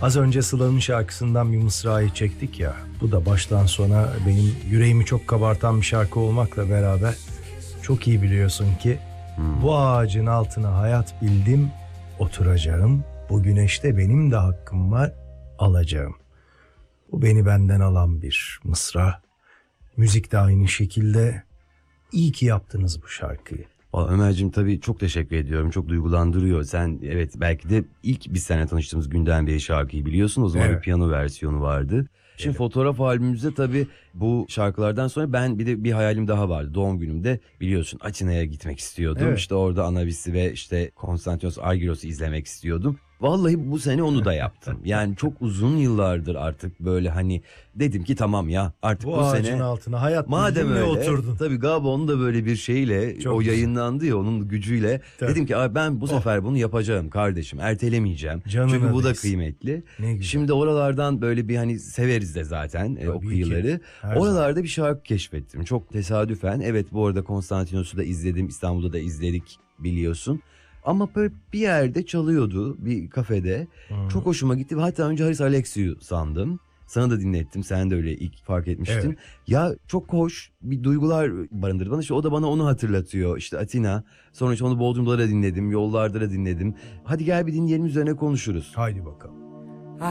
Az önce Sıla'nın şarkısından bir mısrayı çektik ya. Bu da baştan sona benim yüreğimi çok kabartan bir şarkı olmakla beraber çok iyi biliyorsun ki bu ağacın altına hayat bildim, oturacağım. Bu güneşte benim de hakkım var, alacağım. Bu beni benden alan bir mısra. Müzik de aynı şekilde. İyi ki yaptınız bu şarkıyı. Ömerciğim tabii çok teşekkür ediyorum. Çok duygulandırıyor. Sen evet belki de ilk biz seninle tanıştığımız günden beri şarkıyı biliyorsun. O zaman Evet. bir piyano versiyonu vardı. Şimdi fotoğraf albümümüzde tabii bu şarkılardan sonra ben bir hayalim daha vardı. Doğum günümde biliyorsun Atina'ya gitmek istiyordum. Evet. İşte orada Anavis'i ve işte Konstantinos Argyros'u izlemek istiyordum. Vallahi bu sene onu da yaptım. Yani çok uzun yıllardır artık böyle hani dedim ki tamam ya artık Bu bu ağacın sene altına hayat madem bildim ve öyle oturdun. tabii Gabon'un da böyle bir şeyle Çok o güzel. yayınlandı ya onun gücüyle Tabii. dedim ki abi ben bu sefer bunu yapacağım kardeşim ertelemeyeceğim. Canına Çünkü bu da değsin. kıymetli. Ne güzel. Şimdi oralardan böyle bir hani severiz de zaten o Tabii kıyıları. ki. Her Oralarda bir şarkı keşfettim. Çok tesadüfen. Evet bu arada Konstantinos'u da izledim. İstanbul'da da izledik biliyorsun. Ama böyle bir yerde çalıyordu bir kafede. Çok hoşuma gitti ve hatta önce Haris Alexiou sandım. Sana da dinlettim. Sen de öyle ilk fark etmiştin. Evet. Ya çok hoş bir duygular barındırdı bana. İşte o da bana onu hatırlatıyor. İşte Atina. Sonra işte onu Bodrum'da da dinledim. Yollarda da dinledim. Hadi gel bir dinleyelim üzerine konuşuruz. Haydi bakalım.